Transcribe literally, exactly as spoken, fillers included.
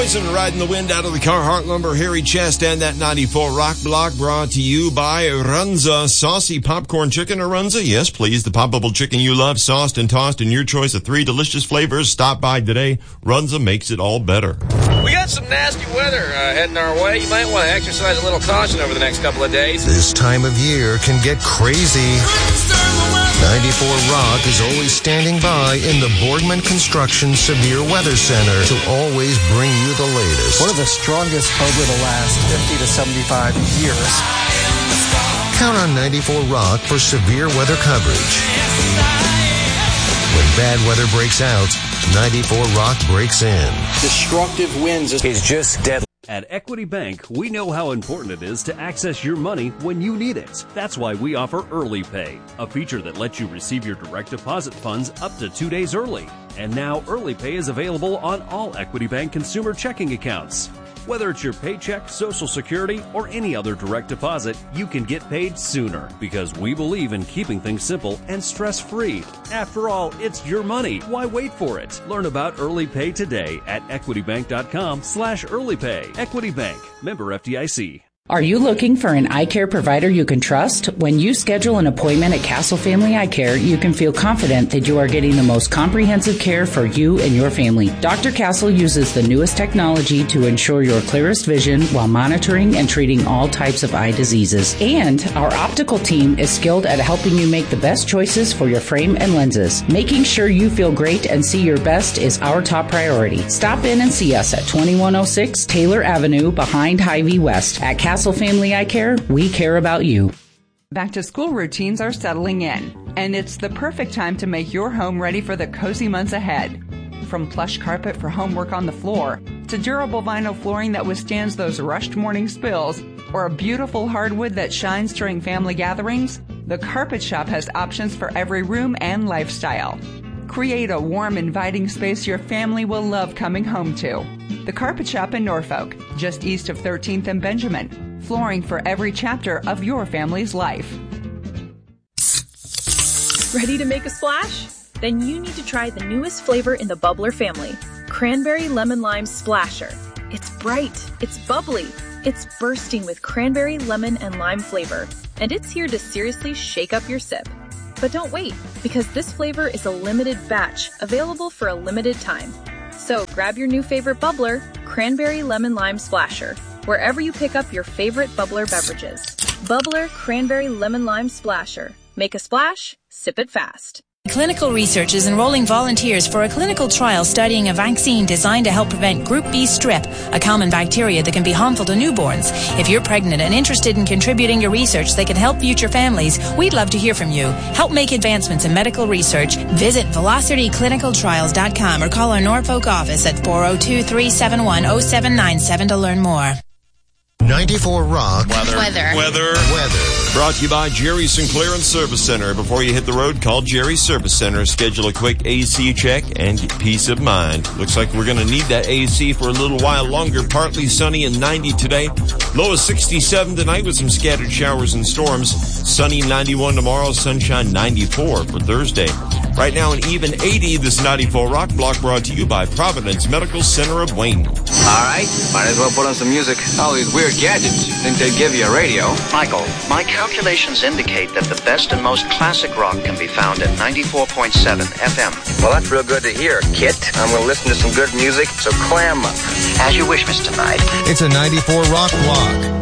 And riding the wind out of the Carhartt Lumber Hairy Chest and that ninety-four Rock Block, brought to you by Runza. Saucy popcorn chicken or Runza? Yes, please. The pop bubble chicken you love, sauced and tossed in your choice of three delicious flavors. Stop by today. Runza makes it all better. We got some nasty weather uh, heading our way. You might want to exercise a little caution over the next couple of days. This time of year can get crazy. ninety-four Rock is always standing by in the Boardman Construction Severe Weather Center to always bring you the latest. One of the strongest over the last fifty to seventy-five years. Count on ninety-four Rock for severe weather coverage. When bad weather breaks out, ninety-four Rock breaks in. Destructive winds is just deadly. At Equity Bank, we know how important it is to access your money when you need it. That's why we offer Early Pay, a feature that lets you receive your direct deposit funds up to two days early. And now Early Pay is available on all Equity Bank consumer checking accounts. Whether it's your paycheck, Social Security, or any other direct deposit, you can get paid sooner because we believe in keeping things simple and stress-free. After all, it's your money. Why wait for it? Learn about Early Pay today at equitybank.com slash early pay. Equity Bank, member F D I C. Are you looking for an eye care provider you can trust? When you schedule an appointment at Castle Family Eye Care, you can feel confident that you are getting the most comprehensive care for you and your family. Doctor Castle uses the newest technology to ensure your clearest vision while monitoring and treating all types of eye diseases. And our optical team is skilled at helping you make the best choices for your frame and lenses. Making sure you feel great and see your best is our top priority. Stop in and see us at twenty-one oh six Taylor Avenue behind Hy-Vee West. At Castle Family Eye Care, we care about you. Back to school routines are settling in, and it's the perfect time to make your home ready for the cozy months ahead. From plush carpet for homework on the floor, to durable vinyl flooring that withstands those rushed morning spills, or a beautiful hardwood that shines during family gatherings, the Carpet Shop has options for every room and lifestyle. Create a warm, inviting space your family will love coming home to. The Carpet Shop in Norfolk, just east of thirteenth and Benjamin. Flooring for every chapter of your family's life. Ready to make a splash? Then you need to try the newest flavor in the Bubbler family, Cranberry Lemon Lime Splasher. It's bright, it's bubbly, it's bursting with cranberry, lemon, and lime flavor, and it's here to seriously shake up your sip. But don't wait, because this flavor is a limited batch, available for a limited time. So grab your new favorite bubbler, Cranberry Lemon Lime Splasher, wherever you pick up your favorite bubbler beverages. Bubbler Cranberry Lemon Lime Splasher. Make a splash, sip it fast. Clinical Research is enrolling volunteers for a clinical trial studying a vaccine designed to help prevent Group B strep, a common bacteria that can be harmful to newborns. If you're pregnant and interested in contributing to research that can help future families, we'd love to hear from you. Help make advancements in medical research. Visit velocity clinical trials dot com or call our Norfolk office at four oh two, three seven one, oh seven nine seven to learn more. ninety-four Rock. Weather. Weather. Weather. Weather. Brought to you by Jerry Sinclair and Service Center. Before you hit the road, call Jerry Service Center. Schedule a quick A C check and get peace of mind. Looks like we're going to need that A C for a little while longer. Partly sunny and ninety today. Low of sixty-seven tonight with some scattered showers and storms. Sunny ninety-one tomorrow. Sunshine ninety-four for Thursday. Right now an even eighty. This ninety-four Rock Block brought to you by Providence Medical Center of Wayne. All right, might as well put on some music. All these weird gadgets. Think they'd give you a radio? Michael, my calculations indicate that the best and most classic rock can be found at ninety-four point seven F M. Well, that's real good to hear, Kit. I'm going to listen to some good music, so clam up. As you wish, Mister Knight. It's a ninety-four Rock Block.